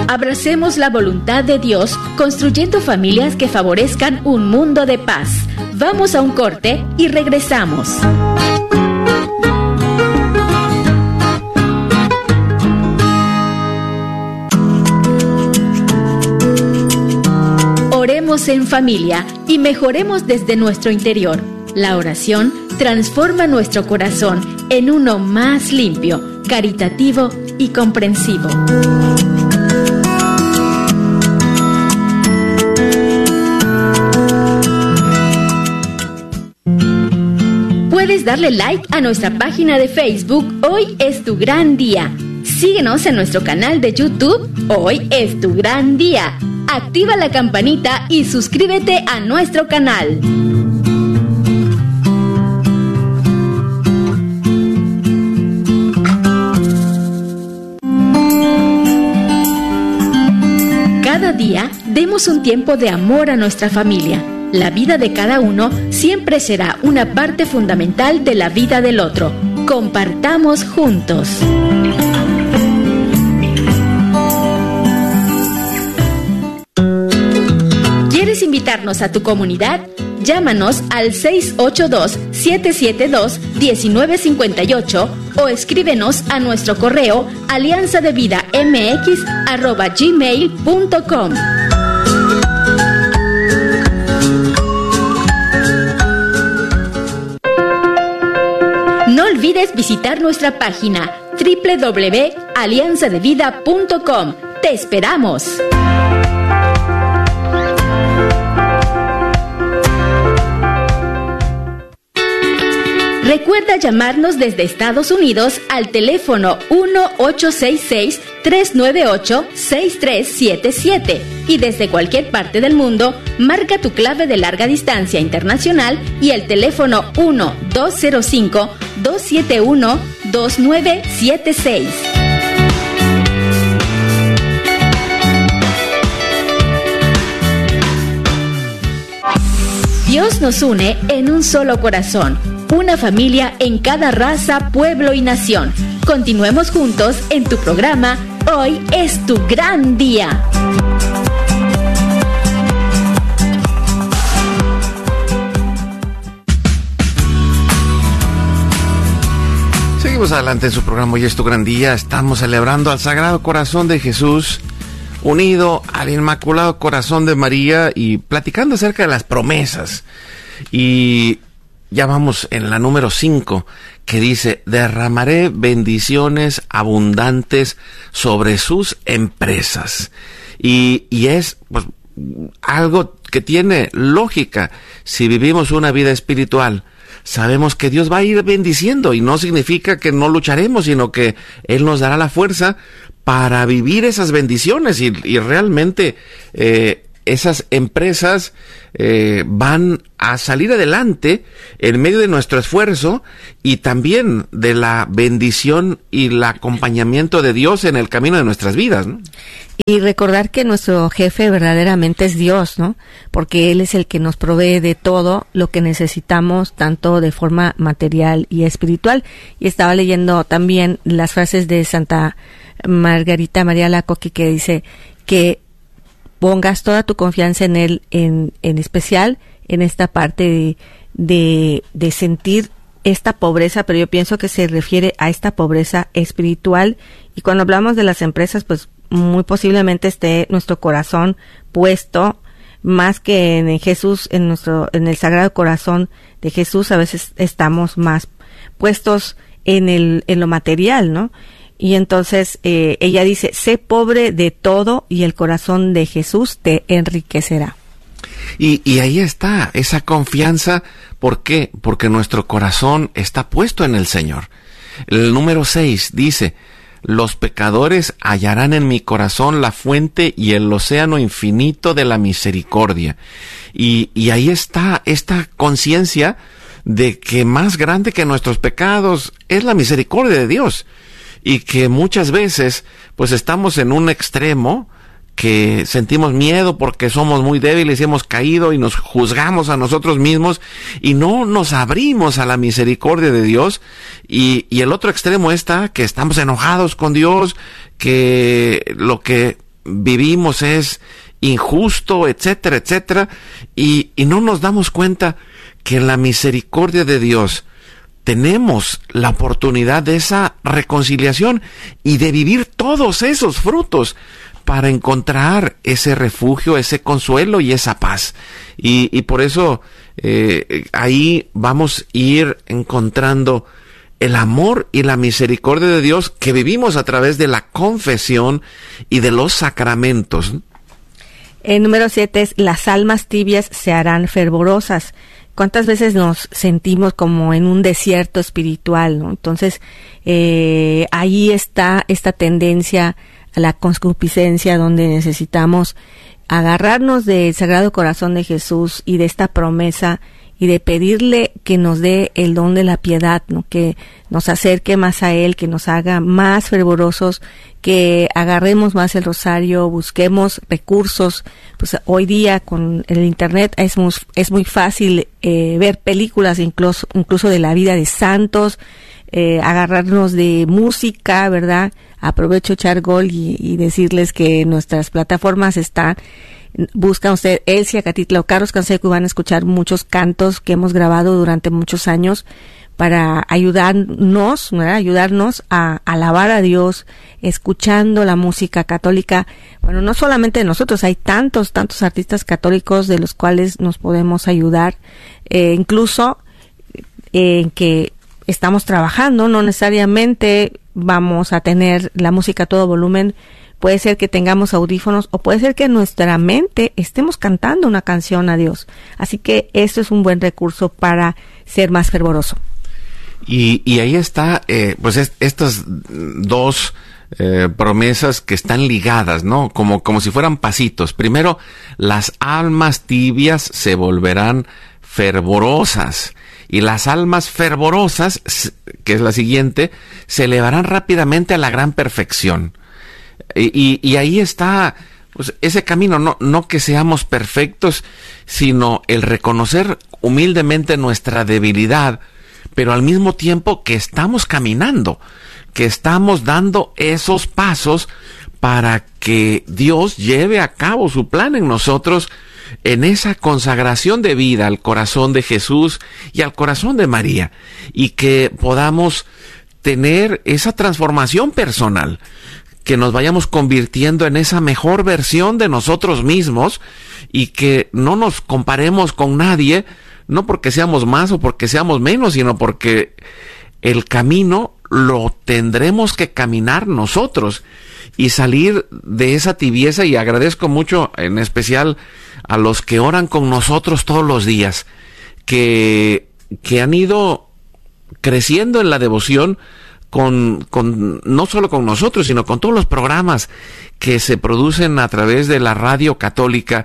Abracemos la voluntad de Dios, construyendo familias que favorezcan un mundo de paz. Vamos a un corte y regresamos. Oremos en familia y mejoremos desde nuestro interior. La oración transforma nuestro corazón en uno más limpio, caritativo y comprensivo. Puedes darle like a nuestra página de Facebook Hoy es tu gran día. Síguenos en nuestro canal de YouTube Hoy es tu gran día. Activa la campanita y suscríbete a nuestro canal. Cada día demos un tiempo de amor a nuestra familia. La vida de cada uno siempre será una parte fundamental de la vida del otro. Compartamos juntos. ¿Quieres invitarnos a tu comunidad? Llámanos al 682-772-1958 o escríbenos a nuestro correo alianzadevidamx@gmail.com. No olvides visitar nuestra página www.alianzadevida.com. ¡Te esperamos! Recuerda llamarnos desde Estados Unidos al teléfono 1-866-398-6377 y desde cualquier parte del mundo, marca tu clave de larga distancia internacional y el teléfono 1-205-271-2976. Dios nos une en un solo corazón. Una familia en cada raza, pueblo y nación. Continuemos juntos en tu programa Hoy es tu gran día. Seguimos adelante en su programa Hoy es tu gran día. Estamos celebrando al Sagrado Corazón de Jesús, unido al Inmaculado Corazón de María y platicando acerca de las promesas. Y ya vamos en la número 5, que dice: derramaré bendiciones abundantes sobre sus empresas. Y es pues algo que tiene lógica. Si vivimos una vida espiritual, sabemos que Dios va a ir bendiciendo, y no significa que no lucharemos, sino que Él nos dará la fuerza para vivir esas bendiciones y realmente esas empresas van a salir adelante en medio de nuestro esfuerzo y también de la bendición y el acompañamiento de Dios en el camino de nuestras vidas, ¿no? Y recordar que nuestro jefe verdaderamente es Dios, ¿no? Porque Él es el que nos provee de todo lo que necesitamos, tanto de forma material y espiritual. Y estaba leyendo también las frases de Santa Margarita María Alacoque, que dice que pongas toda tu confianza en Él, en especial en esta parte de sentir esta pobreza, pero yo pienso que se refiere a esta pobreza espiritual. Y cuando hablamos de las empresas, pues muy posiblemente esté nuestro corazón puesto más que en Jesús, en el Sagrado Corazón de Jesús. A veces estamos más puestos en lo material, ¿no? Y entonces ella dice: sé pobre de todo y el corazón de Jesús te enriquecerá. Y ahí está esa confianza. ¿Por qué? Porque nuestro corazón está puesto en el Señor. El número 6 dice: los pecadores hallarán en mi corazón la fuente y el océano infinito de la misericordia. Y ahí está esta conciencia de que más grande que nuestros pecados es la misericordia de Dios. Y que muchas veces pues estamos en un extremo, que sentimos miedo porque somos muy débiles y hemos caído y nos juzgamos a nosotros mismos y no nos abrimos a la misericordia de Dios. Y el otro extremo está que estamos enojados con Dios, que lo que vivimos es injusto, etcétera, etcétera, y no nos damos cuenta que en la misericordia de Dios tenemos la oportunidad de esa reconciliación y de vivir todos esos frutos para encontrar ese refugio, ese consuelo y esa paz. Y por eso ahí vamos a ir encontrando el amor y la misericordia de Dios que vivimos a través de la confesión y de los sacramentos. El número 7 es: las almas tibias se harán fervorosas. ¿Cuántas veces nos sentimos como en un desierto espiritual, ¿no? Entonces, ahí está esta tendencia a la concupiscencia, donde necesitamos agarrarnos del Sagrado Corazón de Jesús y de esta promesa, y de pedirle que nos dé el don de la piedad, ¿no? Que nos acerque más a Él, que nos haga más fervorosos, que agarremos más el rosario, busquemos recursos. Pues hoy día con el internet es muy fácil ver películas incluso de la vida de santos, agarrarnos de música, ¿verdad? Aprovecho echar gol y decirles que nuestras plataformas están. Busca usted Elsia Catitla o Carlos Canseco y van a escuchar muchos cantos que hemos grabado durante muchos años para ayudarnos, ¿verdad? Ayudarnos a alabar a Dios, escuchando la música católica. Bueno, no solamente de nosotros, hay tantos artistas católicos de los cuales nos podemos ayudar, incluso en que estamos trabajando, no necesariamente vamos a tener la música a todo volumen. Puede ser que tengamos audífonos o puede ser que en nuestra mente estemos cantando una canción a Dios. Así que esto es un buen recurso para ser más fervoroso. Y ahí está, pues estas dos promesas que están ligadas, ¿no? Como si fueran pasitos. Primero, las almas tibias se volverán fervorosas. Y las almas fervorosas, que es la siguiente, se elevarán rápidamente a la gran perfección. Y ahí está, pues, ese camino, no que seamos perfectos, sino el reconocer humildemente nuestra debilidad, pero al mismo tiempo que estamos caminando, que estamos dando esos pasos para que Dios lleve a cabo su plan en nosotros, en esa consagración de vida al corazón de Jesús y al corazón de María, y que podamos tener esa transformación personal, que nos vayamos convirtiendo en esa mejor versión de nosotros mismos y que no nos comparemos con nadie, no porque seamos más o porque seamos menos, sino porque el camino lo tendremos que caminar nosotros y salir de esa tibieza. Y agradezco mucho, en especial a los que oran con nosotros todos los días, que han ido creciendo en la devoción, con no solo con nosotros, sino con todos los programas que se producen a través de la radio católica,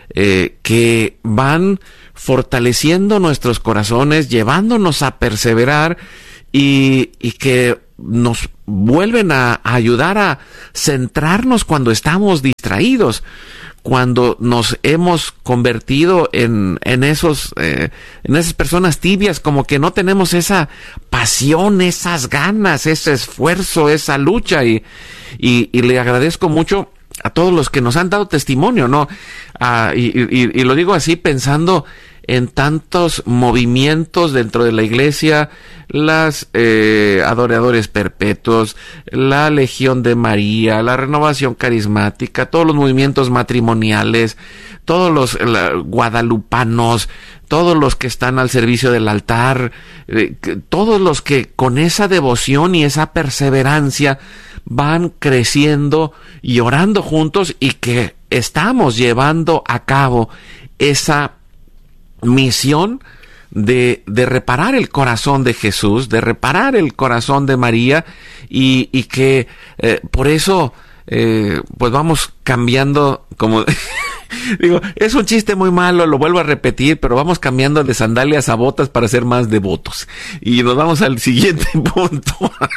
que van fortaleciendo nuestros corazones, llevándonos a perseverar y que nos vuelven a ayudar a centrarnos cuando estamos distraídos, cuando nos hemos convertido en esas personas tibias, como que no tenemos esa pasión, esas ganas, ese esfuerzo, esa lucha, y le agradezco mucho a todos los que nos han dado testimonio, ¿no? Y lo digo así pensando en tantos movimientos dentro de la iglesia, las adoradores perpetuos, la Legión de María, la Renovación Carismática, todos los movimientos matrimoniales, todos los guadalupanos, todos los que están al servicio del altar, todos los que con esa devoción y esa perseverancia van creciendo y orando juntos, y que estamos llevando a cabo esa misión de reparar el corazón de Jesús, de reparar el corazón de María, y que por eso pues vamos cambiando, como digo, es un chiste muy malo, lo vuelvo a repetir, pero vamos cambiando de sandalias a botas para ser más devotos. Y nos vamos al siguiente punto,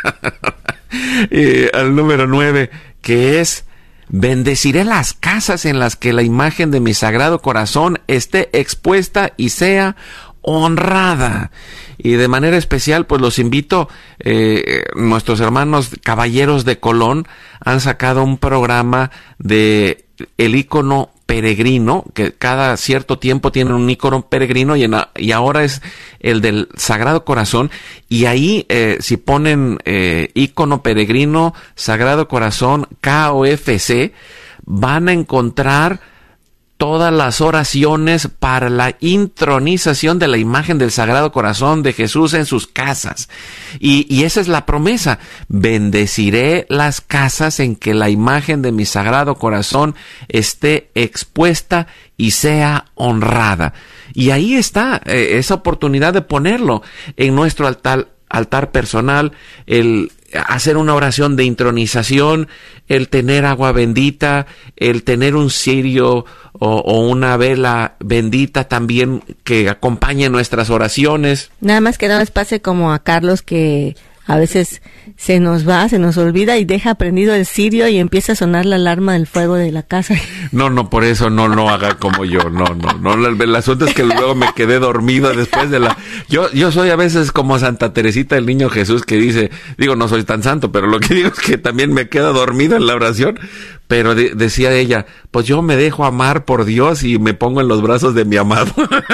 al número 9, que es: bendeciré las casas en las que la imagen de mi Sagrado Corazón esté expuesta y sea honrada. Y de manera especial, pues los invito, nuestros hermanos Caballeros de Colón han sacado un programa de el ícono peregrino, que cada cierto tiempo tienen un ícono peregrino, y ahora es el del Sagrado Corazón. Y ahí, si ponen ícono peregrino Sagrado Corazón KOFC, van a encontrar todas las oraciones para la intronización de la imagen del Sagrado Corazón de Jesús en sus casas. Y esa es la promesa: bendeciré las casas en que la imagen de mi Sagrado Corazón esté expuesta y sea honrada. Y ahí está esa oportunidad de ponerlo en nuestro altar personal, el hacer una oración de intronización, el tener agua bendita, el tener un cirio o una vela bendita también que acompañe nuestras oraciones. Nada más que no les pase como a Carlos, que a veces se nos olvida y deja prendido el cirio y empieza a sonar la alarma del fuego de la casa. No, por eso no haga como yo, no. El asunto es que luego me quedé dormido después de yo soy a veces como Santa Teresita del Niño Jesús, que dice, no soy tan santo, pero lo que digo es que también me quedo dormido en la oración. Pero decía ella, pues yo me dejo amar por Dios y me pongo en los brazos de mi amado.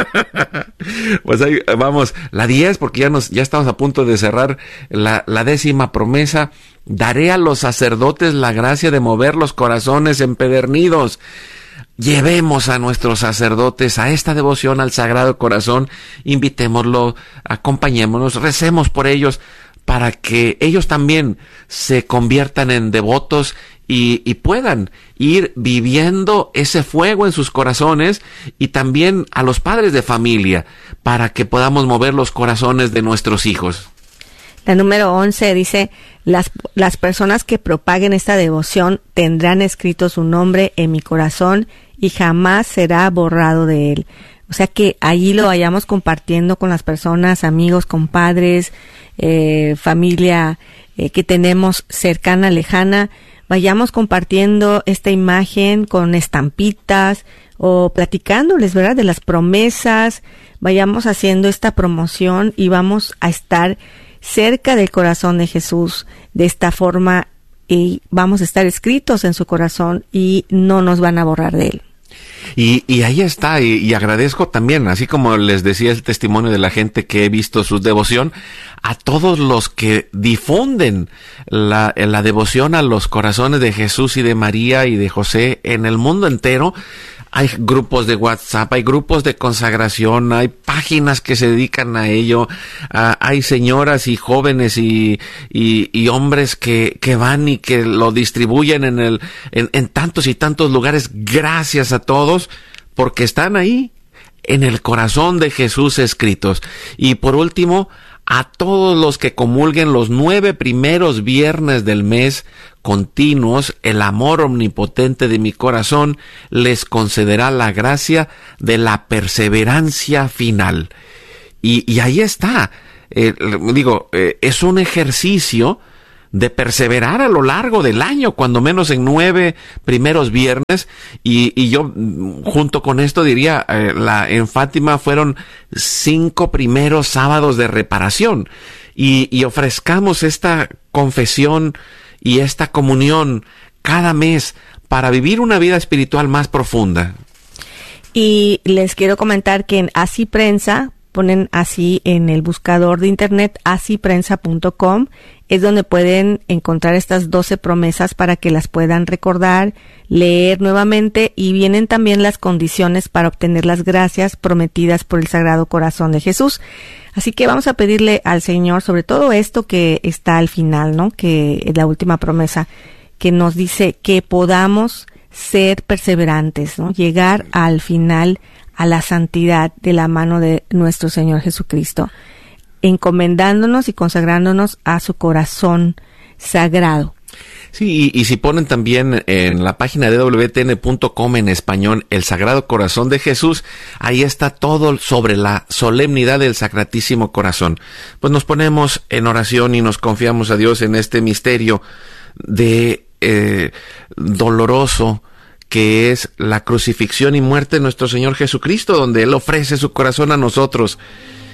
Pues ahí vamos, la 10, porque ya estamos a punto de cerrar la 10ª promesa. Daré a los sacerdotes la gracia de mover los corazones empedernidos. Llevemos a nuestros sacerdotes a esta devoción al Sagrado Corazón, invitémoslo, acompañémonos, recemos por ellos, para que ellos también se conviertan en devotos y puedan ir viviendo ese fuego en sus corazones, y también a los padres de familia, para que podamos mover los corazones de nuestros hijos. La número 11 dice, las personas que propaguen esta devoción tendrán escrito su nombre en mi corazón y jamás será borrado de él. O sea, que ahí lo vayamos compartiendo con las personas, amigos, compadres, familia que tenemos cercana, lejana. Vayamos compartiendo esta imagen con estampitas o platicándoles, ¿verdad?, de las promesas. Vayamos haciendo esta promoción y vamos a estar cerca del corazón de Jesús de esta forma, y vamos a estar escritos en su corazón y no nos van a borrar de él. Y ahí está, y agradezco también, así como les decía el testimonio de la gente que he visto su devoción, a todos los que difunden la devoción a los corazones de Jesús y de María y de José en el mundo entero. Hay grupos de WhatsApp, hay grupos de consagración, hay páginas que se dedican a ello, hay señoras y jóvenes y hombres que van y que lo distribuyen en tantos y tantos lugares. Gracias a todos, porque están ahí en el corazón de Jesús escritos. Y por último, a todos los que comulguen los 9 primeros viernes del mes continuos, el amor omnipotente de mi corazón les concederá la gracia de la perseverancia final. Y ahí está. Es un ejercicio de perseverar a lo largo del año, cuando menos en 9 primeros viernes, y yo junto con esto diría, en Fátima fueron 5 primeros sábados de reparación, y ofrezcamos esta confesión y esta comunión cada mes para vivir una vida espiritual más profunda. Y les quiero comentar que en Así Prensa, ponen así en el buscador de internet, asiprensa.com, es donde pueden encontrar estas 12 promesas para que las puedan recordar, leer nuevamente, y vienen también las condiciones para obtener las gracias prometidas por el Sagrado Corazón de Jesús. Así que vamos a pedirle al Señor, sobre todo esto que está al final, ¿no?, que es la última promesa, que nos dice que podamos ser perseverantes, ¿no?, llegar al final, a la santidad de la mano de nuestro Señor Jesucristo, encomendándonos y consagrándonos a su corazón sagrado. Sí, y si ponen también en la página de wtn.com en español el Sagrado Corazón de Jesús, ahí está todo sobre la solemnidad del Sacratísimo Corazón. Pues nos ponemos en oración y nos confiamos a Dios en este misterio de doloroso, que es la crucifixión y muerte de nuestro Señor Jesucristo, donde Él ofrece su corazón a nosotros.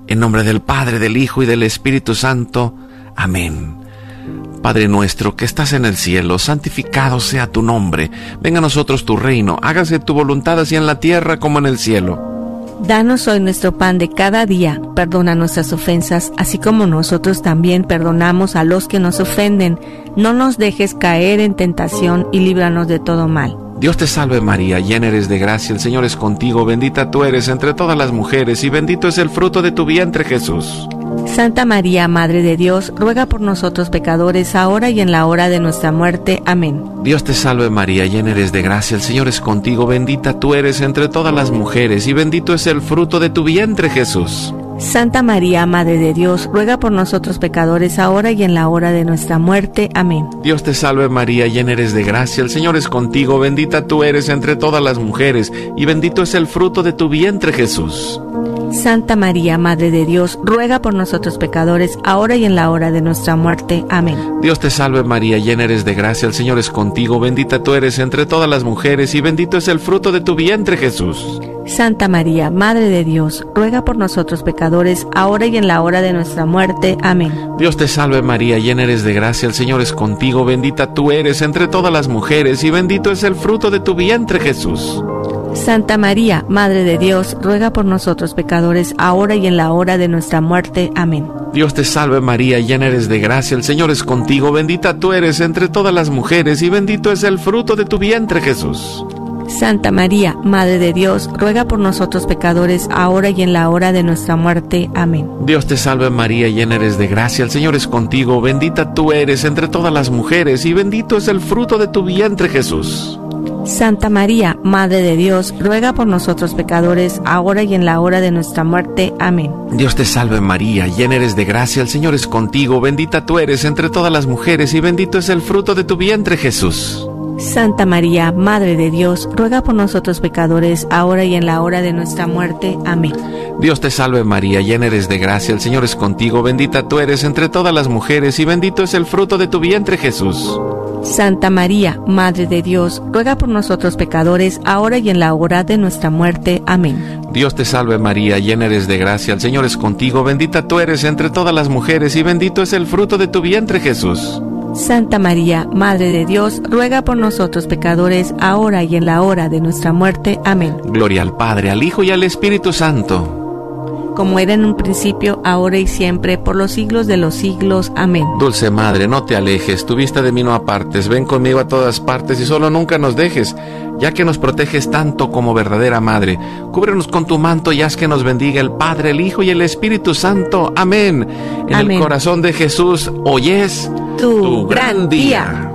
En nombre del Padre, del Hijo y del Espíritu Santo. Amén. Padre nuestro que estás en el cielo, santificado sea tu nombre. Venga a nosotros tu reino, hágase tu voluntad así en la tierra como en el cielo. Danos hoy nuestro pan de cada día, perdona nuestras ofensas, así como nosotros también perdonamos a los que nos ofenden. No nos dejes caer en tentación y líbranos de todo mal. Dios te salve María, llena eres de gracia, el Señor es contigo, bendita tú eres entre todas las mujeres y bendito es el fruto de tu vientre Jesús. Santa María, Madre de Dios, ruega por nosotros pecadores, ahora y en la hora de nuestra muerte. Amén. Dios te salve María, llena eres de gracia, el Señor es contigo, bendita tú eres entre todas las mujeres y bendito es el fruto de tu vientre Jesús. Santa María, Madre de Dios, ruega por nosotros pecadores, ahora y en la hora de nuestra muerte. Amén. Dios te salve María, llena eres de gracia, el Señor es contigo, bendita tú eres entre todas las mujeres y bendito es el fruto de tu vientre Jesús. Santa María, Madre de Dios, ruega por nosotros pecadores, ahora y en la hora de nuestra muerte. Amén. Dios te salve María, llena eres de gracia, el Señor es contigo, bendita tú eres entre todas las mujeres y bendito es el fruto de tu vientre Jesús. Santa María, Madre de Dios, ruega por nosotros pecadores, ahora y en la hora de nuestra muerte. Amén. Dios te salve María, llena eres de gracia, el Señor es contigo, bendita tú eres entre todas las mujeres y bendito es el fruto de tu vientre Jesús. Santa María, Madre de Dios, ruega por nosotros pecadores, ahora y en la hora de nuestra muerte. Amén. Dios te salve María, llena eres de gracia, el Señor es contigo, bendita tú eres entre todas las mujeres y bendito es el fruto de tu vientre Jesús. Santa María, Madre de Dios, ruega por nosotros pecadores, ahora y en la hora de nuestra muerte. Amén. Dios te salve María, llena eres de gracia, el Señor es contigo, bendita tú eres entre todas las mujeres y bendito es el fruto de tu vientre Jesús. Santa María, Madre de Dios, ruega por nosotros pecadores, ahora y en la hora de nuestra muerte. Amén. Dios te salve María, llena eres de gracia, el Señor es contigo, bendita tú eres entre todas las mujeres y bendito es el fruto de tu vientre Jesús. Santa María, Madre de Dios, ruega por nosotros pecadores, ahora y en la hora de nuestra muerte. Amén. Dios te salve María, llena eres de gracia, el Señor es contigo, bendita tú eres entre todas las mujeres y bendito es el fruto de tu vientre Jesús. Santa María, Madre de Dios, ruega por nosotros pecadores, ahora y en la hora de nuestra muerte. Amén. Dios te salve María, llena eres de gracia, el Señor es contigo, bendita tú eres entre todas las mujeres y bendito es el fruto de tu vientre Jesús. Santa María, Madre de Dios, ruega por nosotros pecadores, ahora y en la hora de nuestra muerte. Amén. Gloria al Padre, al Hijo y al Espíritu Santo. Como era en un principio, ahora y siempre, por los siglos de los siglos. Amén. Dulce Madre, no te alejes, tu vista de mí no apartes, ven conmigo a todas partes y solo nunca nos dejes, ya que nos proteges tanto como verdadera Madre. Cúbrenos con tu manto y haz que nos bendiga el Padre, el Hijo y el Espíritu Santo. Amén. En Amén. el corazón de Jesús, hoy es tu gran día.